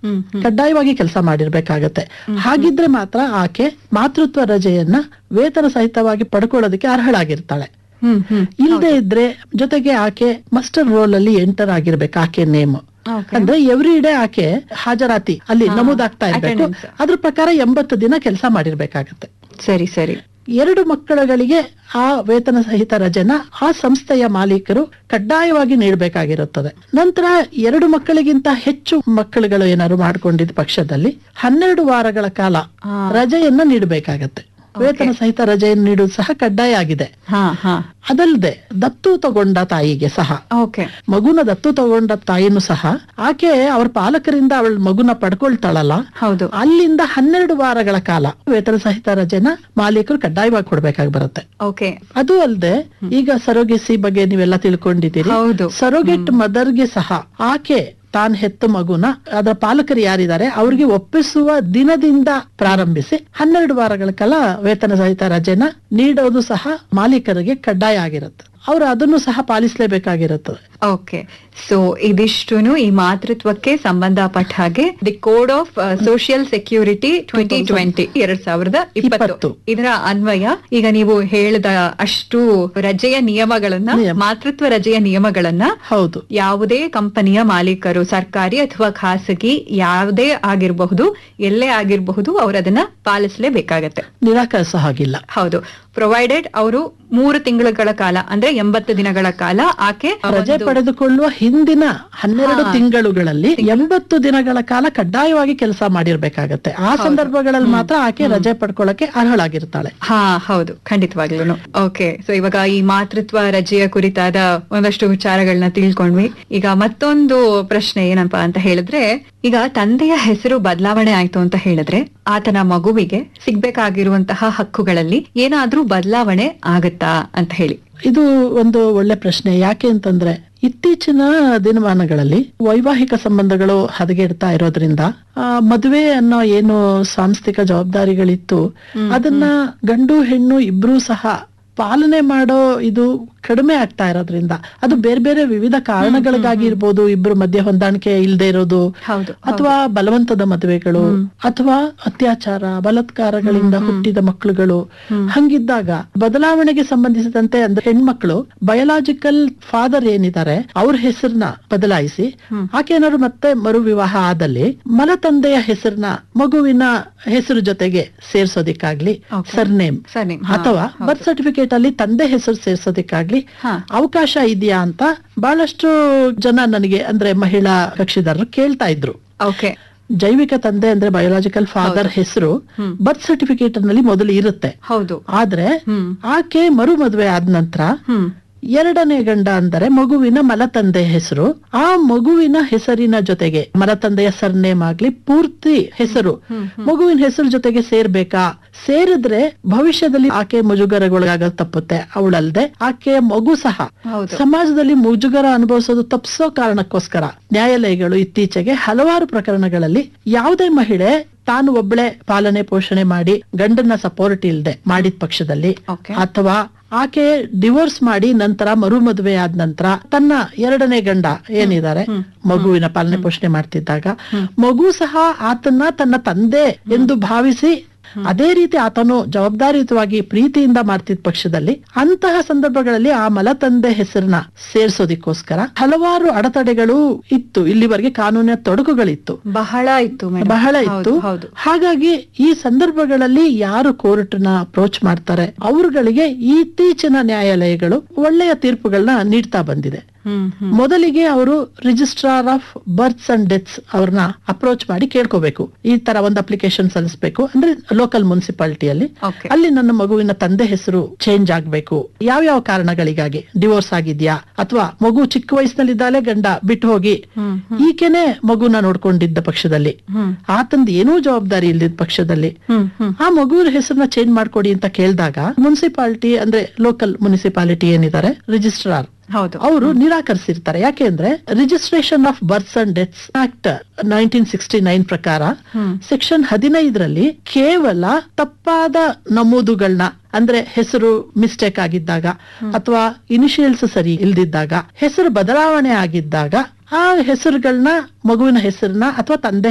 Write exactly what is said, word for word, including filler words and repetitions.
ಕಡ್ಡಾಯವಾಗಿ ಕೆಲಸ ಮಾಡಿರ್ಬೇಕಾಗತ್ತೆ. ಹಾಗಿದ್ರೆ ಮಾತ್ರ ಆಕೆ ಮಾತೃತ್ವ ರಜೆಯನ್ನ ವೇತನ ಸಹಿತವಾಗಿ ಪಡ್ಕೊಳ್ಳೋದಕ್ಕೆ ಅರ್ಹಳಾಗಿರ್ತಾಳೆ. ಇಲ್ಲದೆ ಇದ್ರೆ ಜೊತೆಗೆ ಆಕೆ ಮಸ್ಟರ್ ರೋಲ್ ಅಲ್ಲಿ ಎಂಟರ್ ಆಗಿರ್ಬೇಕು. ಆಕೆ ನೇಮ್ ಅಂದ್ರೆ ಎವ್ರಿ ಡೇ ಆಕೆ ಹಾಜರಾತಿ ಅಲ್ಲಿ ನಮೂದಾಗ್ತಾ ಇರ್ಬೇಕು. ಅದ್ರ ಪ್ರಕಾರ ಎಂಬತ್ತು ದಿನ ಕೆಲಸ ಮಾಡಿರ್ಬೇಕಾಗತ್ತೆ. ಸರಿ ಸರಿ. ಎರಡು ಮಕ್ಕಳುಗಳಿಗೆ ಆ ವೇತನ ಸಹಿತ ರಜೆನ ಆ ಸಂಸ್ಥೆಯ ಮಾಲೀಕರು ಕಡ್ಡಾಯವಾಗಿ ನೀಡಬೇಕಾಗಿರುತ್ತದೆ. ನಂತರ ಎರಡು ಮಕ್ಕಳಿಗಿಂತ ಹೆಚ್ಚು ಮಕ್ಕಳುಗಳು ಏನಾದ್ರು ಮಾಡ್ಕೊಂಡಿದ್ದ ಪಕ್ಷದಲ್ಲಿ ಹನ್ನೆರಡು ವಾರಗಳ ಕಾಲ ರಜೆಯನ್ನ ನೀಡಬೇಕಾಗತ್ತೆ. ವೇತನ ಸಹಿತ ರಜೆಯನ್ನು ನೀಡುವುದು ಸಹ ಕಡ್ಡಾಯ ಆಗಿದೆ. ಅದಲ್ಲದೆ ದತ್ತು ತಗೊಂಡ ತಾಯಿಗೆ ಸಹ, ಮಗುನ ದತ್ತು ತಗೊಂಡ ತಾಯಿನೂ ಸಹ ಆಕೆ ಅವ್ರ ಪಾಲಕರಿಂದ ಅವಳ ಮಗುನ ಪಡ್ಕೊಳ್ತಾಳಲ್ಲ, ಹೌದು, ಅಲ್ಲಿಂದ ಹನ್ನೆರಡು ವಾರಗಳ ಕಾಲ ವೇತನ ಸಹಿತ ರಜೆನ ಮಾಲೀಕರು ಕಡ್ಡಾಯವಾಗಿ ಕೊಡ್ಬೇಕಾಗಿ ಬರುತ್ತೆ. ಅದು ಅಲ್ಲದೆ ಈಗ ಸರೋಗೆಸಿ ಬಗ್ಗೆ ನೀವೆಲ್ಲ ತಿಳ್ಕೊಂಡಿದ್ದೀರಿ. ಸರೋಗೆಟ್ ಮದರ್ಗೆ ಸಹ ಆಕೆ ತಾನ್ ಹೆತ್ತ ಮಗುನ ಅದರ ಪಾಲಕರು ಯಾರಿದ್ದಾರೆ ಅವ್ರಿಗೆ ಒಪ್ಪಿಸುವ ದಿನದಿಂದ ಪ್ರಾರಂಭಿಸಿ ಹನ್ನೆರಡು ವಾರಗಳ ಕಾಲ ವೇತನ ಸಹಿತ ರಜೆನ ನೀಡೋದು ಸಹ ಮಾಲೀಕರಿಗೆ ಕಡ್ಡಾಯ ಆಗಿರುತ್ತೆ. ಅವರು ಅದನ್ನು ಸಹ ಪಾಲಿಸಲೇಬೇಕಾಗಿರುತ್ತದೆ. ಓಕೆ, ಸೊ ಇದಿಷ್ಟುನು ಈ ಮಾತೃತ್ವಕ್ಕೆ ಸಂಬಂಧಪಟ್ಟ ಹಾಗೆ the code of social security twenty twenty ಎರಡ್ ಸಾವಿರದ ಇಪ್ಪತ್ತು ಇದರ ಅನ್ವಯ ಈಗ ನೀವು ಹೇಳಿದ ಅಷ್ಟು ರಜೆಯ ನಿಯಮಗಳನ್ನ, ಮಾತೃತ್ವ ರಜೆಯ ನಿಯಮಗಳನ್ನ ಹೌದು ಯಾವುದೇ ಕಂಪನಿಯ ಮಾಲೀಕರು, ಸರ್ಕಾರಿ ಅಥವಾ ಖಾಸಗಿ ಯಾವುದೇ ಆಗಿರಬಹುದು, ಎಲ್ಲೇ ಆಗಿರಬಹುದು, ಅವರು ಅದನ್ನ ಪಾಲಿಸಲೇಬೇಕಾಗತ್ತೆ, ನಿರಾಕರಿಸೋ ಹಾಗಿಲ್ಲ. ಹೌದು, ಪ್ರೊವೈಡೆಡ್ ಅವರು ಮೂರು ತಿಂಗಳ ಕಾಲ ಅಂದ್ರೆ ಎಂಬತ್ತು ದಿನಗಳ ಕಾಲ ಆಕೆ ರಜೆ ಪಡೆದುಕೊಳ್ಳುವ ಹಿಂದಿನ ಹನ್ನೆರಡು ತಿಂಗಳುಗಳಲ್ಲಿ ಎಂಬತ್ತು ದಿನಗಳ ಕಾಲ ಕಡ್ಡಾಯವಾಗಿ ಕೆಲಸ ಮಾಡಿರ್ಬೇಕಾಗತ್ತೆ. ಆ ಸಂದರ್ಭಗಳಲ್ಲಿ ಮಾತ್ರ ಆಕೆ ರಜೆ ಪಡ್ಕೊಳ್ಳಕ್ಕೆ ಅರ್ಹಳಾಗಿರ್ತಾಳೆ. ಹಾ ಹೌದು, ಖಂಡಿತವಾಗ್ಲೂ. ಓಕೆ, ಸೊ ಇವಾಗ ಈ ಮಾತೃತ್ವ ರಜೆಯ ಕುರಿತಾದ ಒಂದಷ್ಟು ವಿಚಾರಗಳನ್ನ ತಿಳ್ಕೊಂಡ್ವಿ. ಈಗ ಮತ್ತೊಂದು ಪ್ರಶ್ನೆ ಏನಪ್ಪಾ ಅಂತ ಹೇಳಿದ್ರೆ, ಈಗ ತಂದೆಯ ಹೆಸರು ಬದಲಾವಣೆ ಆಯ್ತು ಅಂತ ಹೇಳಿದ್ರೆ ಆತನ ಮಗುವಿಗೆ ಸಿಗ್ಬೇಕಾಗಿರುವಂತಹ ಹಕ್ಕುಗಳಲ್ಲಿ ಏನಾದ್ರೂ ಬದಲಾವಣೆ ಆಗತ್ತಾ ಅಂತ ಹೇಳಿ. ಇದು ಒಂದು ಒಳ್ಳೆ ಪ್ರಶ್ನೆ. ಯಾಕೆ ಅಂತಂದ್ರೆ ಇತ್ತೀಚಿನ ದಿನಮಾನಗಳಲ್ಲಿ ವೈವಾಹಿಕ ಸಂಬಂಧಗಳು ಹದಗೆಡ್ತಾ ಇರೋದ್ರಿಂದ ಆ ಮದುವೆ ಅನ್ನೋ ಏನು ಸಾಂಸ್ಥಿಕ ಜವಾಬ್ದಾರಿಗಳಿತ್ತು ಅದನ್ನ ಗಂಡು ಹೆಣ್ಣು ಇಬ್ರು ಸಹ ಪಾಲನೆ ಮಾಡೋ ಇದು ಕಡಿಮೆ ಆಗ್ತಾ ಇರೋದ್ರಿಂದ, ಅದು ಬೇರೆ ಬೇರೆ ವಿವಿಧ ಕಾರಣಗಳಿಗಾಗಿ ಇರ್ಬೋದು. ಇಬ್ರು ಮಧ್ಯೆ ಹೊಂದಾಣಿಕೆ ಇಲ್ಲದೆ ಇರೋದು, ಅಥವಾ ಬಲವಂತದ ಮದುವೆಗಳು, ಅಥವಾ ಅತ್ಯಾಚಾರ ಬಲಾತ್ಕಾರಗಳಿಂದ ಹುಟ್ಟಿದ ಮಕ್ಕಳುಗಳು. ಹಂಗಿದ್ದಾಗ ಬದಲಾವಣೆಗೆ ಸಂಬಂಧಿಸಿದಂತೆ ಅಂದ್ರೆ ಹೆಣ್ಮಕ್ಳು ಬಯೋಲಾಜಿಕಲ್ ಫಾದರ್ ಏನಿದ್ದಾರೆ ಅವ್ರ ಹೆಸರನ್ನ ಬದಲಾಯಿಸಿ ಆಕೆ ಏನಾದ್ರು ಮತ್ತೆ ಮರು ವಿವಾಹ ಆದಲ್ಲಿ ಮಲತಂದೆಯ ಹೆಸರನ್ನ ಮಗುವಿನ ಹೆಸರು ಜೊತೆಗೆ ಸೇರ್ಸೋದಿಕ್ಕಾಗ್ಲಿ, ಸರ್ನೇಮ್ ಅಥವಾ ಬರ್ತ್ ಸರ್ಟಿಫಿಕೇಟ್ ಅಲ್ಲಿ ತಂದೆ ಹೆಸರು ಸೇರ್ಸೋದಿಕ್ಕಾಗ್ಲಿ ಅವಕಾಶ ಇದೆಯಾ ಅಂತ ಬಹಳಷ್ಟು ಜನ ನನಗೆ ಅಂದ್ರೆ ಮಹಿಳಾ ಕಕ್ಷಿದಾರರು ಕೇಳ್ತಾ ಇದ್ರು. ಜೈವಿಕ ತಂದೆ ಅಂದ್ರೆ ಬಯೋಲಾಜಿಕಲ್ ಫಾದರ್ ಹೆಸರು ಬರ್ತ್ ಸರ್ಟಿಫಿಕೇಟ್ ನಲ್ಲಿ ಮೊದಲು ಇರುತ್ತೆ. ಆದ್ರೆ ಆಕೆ ಮರು ಮದುವೆ ಆದ ನಂತರ ಎರಡನೇ ಗಂಡ ಅಂದರೆ ಮಗುವಿನ ಮಲತಂದೆ ಹೆಸರು ಆ ಮಗುವಿನ ಹೆಸರಿನ ಜೊತೆಗೆ ಮಲತಂದೆಯ ಸರ್ನೇಮ್ ಆಗ್ಲಿ ಪೂರ್ತಿ ಹೆಸರು ಮಗುವಿನ ಹೆಸರು ಜೊತೆಗೆ ಸೇರ್ಬೇಕಾ? ಸೇರಿದ್ರೆ ಭವಿಷ್ಯದಲ್ಲಿ ಆಕೆ ಮುಜುಗರಗೊಳಗಾಗೋದು ತಪ್ಪುತ್ತೆ. ಅವಳಲ್ದೆ ಆಕೆಯ ಮಗು ಸಹ ಸಮಾಜದಲ್ಲಿ ಮುಜುಗರ ಅನುಭವಿಸೋದು ತಪ್ಪಿಸೋ ಕಾರಣಕ್ಕೋಸ್ಕರ ನ್ಯಾಯಾಲಯಗಳು ಇತ್ತೀಚೆಗೆ ಹಲವಾರು ಪ್ರಕರಣಗಳಲ್ಲಿ ಯಾವುದೇ ಮಹಿಳೆ ತಾನು ಒಬ್ಬಳೆ ಪಾಲನೆ ಪೋಷಣೆ ಮಾಡಿ ಗಂಡನ ಸಪೋರ್ಟ್ ಇಲ್ಲದೆ ಮಾಡಿದ ಪಕ್ಷದಲ್ಲಿ, ಅಥವಾ ಆಕೆ ಡಿವೋರ್ಸ್ ಮಾಡಿ ನಂತರ ಮರು ಮದುವೆ ಆದ ನಂತರ ತನ್ನ ಎರಡನೇ ಗಂಡ ಏನಿದ್ದಾರೆ ಮಗುವಿನ ಪಾಲನೆ ಪೋಷಣೆ ಮಾಡ್ತಿದ್ದಾಗ ಮಗು ಸಹ ಆತನ್ನ ತನ್ನ ತಂದೆ ಎಂದು ಭಾವಿಸಿ ಅದೇ ರೀತಿ ಆತನು ಜವಾಬ್ದಾರಿಯುತವಾಗಿ ಪ್ರೀತಿಯಿಂದ ಮಾಡ್ತಿದ್ದ ಪಕ್ಷದಲ್ಲಿ ಅಂತಹ ಸಂದರ್ಭಗಳಲ್ಲಿ ಆ ಮಲತಂದೆ ಹೆಸರನ್ನ ಸೇರ್ಸೋದಿಕ್ಕೋಸ್ಕರ ಹಲವಾರು ಅಡೆತಡೆಗಳು ಇತ್ತು. ಇಲ್ಲಿವರೆಗೆ ಕಾನೂನಿನ ತೊಡಕುಗಳಿತ್ತು, ಬಹಳ ಇತ್ತು ಬಹಳ ಇತ್ತು. ಹಾಗಾಗಿ ಈ ಸಂದರ್ಭಗಳಲ್ಲಿ ಯಾರು ಕೋರ್ಟ್ ನ ಅಪ್ರೋಚ್ ಮಾಡ್ತಾರೆ ಅವರುಗಳಿಗೆ ಇತ್ತೀಚಿನ ನ್ಯಾಯಾಲಯಗಳು ಒಳ್ಳೆಯ ತೀರ್ಪುಗಳನ್ನ ನೀಡ್ತಾ ಬಂದಿದೆ. ಮೊದಲಿಗೆ ಅವರು registrar of berths and deaths ಅವ್ರನ್ನ ಅಪ್ರೋಚ್ ಮಾಡಿ ಕೇಳ್ಕೋಬೇಕು. ಈ ತರ ಒಂದು ಅಪ್ಲಿಕೇಶನ್ ಸಲ್ಲಿಸಬೇಕು ಅಂದ್ರೆ ಲೋಕಲ್ ಮುನ್ಸಿಪಾಲಿಟಿಯಲ್ಲಿ, ಅಲ್ಲಿ ನನ್ನ ಮಗುವಿನ ತಂದೆ ಹೆಸರು ಚೇಂಜ್ ಆಗ್ಬೇಕು, ಯಾವ ಯಾವ ಕಾರಣಗಳಿಗಾಗಿ, ಡಿವೋರ್ಸ್ ಆಗಿದ್ಯಾ ಅಥವಾ ಮಗು ಚಿಕ್ಕ ವಯಸ್ಸಿನಲ್ಲಿದ್ದಾಲೆ ಗಂಡ ಬಿಟ್ಟು ಹೋಗಿ ಈಕೆನೆ ಮಗುನ ನೋಡ್ಕೊಂಡಿದ್ದ ಪಕ್ಷದಲ್ಲಿ, ಆತಂದ್ ಏನೂ ಜವಾಬ್ದಾರಿ ಇಲ್ದಿದ್ದ ಪಕ್ಷದಲ್ಲಿ ಆ ಮಗುವಿನ ಹೆಸರನ್ನ ಚೇಂಜ್ ಮಾಡ್ಕೊಡಿ ಅಂತ ಕೇಳಿದಾಗ ಮುನ್ಸಿಪಾಲಿಟಿ ಅಂದ್ರೆ ಲೋಕಲ್ ಮುನ್ಸಿಪಾಲಿಟಿ ಏನಿದ್ದಾರೆ ರಿಜಿಸ್ಟ್ರಾರ್ ಅವರು ನಿರಾಕರಿಸಿರ್ತಾರೆ. ಯಾಕೆಂದ್ರೆ registration of berths and deaths act nineteen sixty nine ಪ್ರಕಾರ ಸೆಕ್ಷನ್ ಹದಿನೈದರಲ್ಲಿ ಕೇವಲ ತಪ್ಪಾದ ನಮೂದುಗಳನ್ನ ಅಂದ್ರೆ ಹೆಸರು ಮಿಸ್ಟೇಕ್ ಆಗಿದ್ದಾಗ ಅಥವಾ ಇನಿಷಿಯಲ್ಸ್ ಸರಿ ಇಲ್ದಿದ್ದಾಗ ಹೆಸರು ಬದಲಾವಣೆ ಆಗಿದ್ದಾಗ ಆ ಹೆಸರುಗಳನ್ನ ಮಗುವಿನ ಹೆಸರನ್ನ ಅಥವಾ ತಂದೆ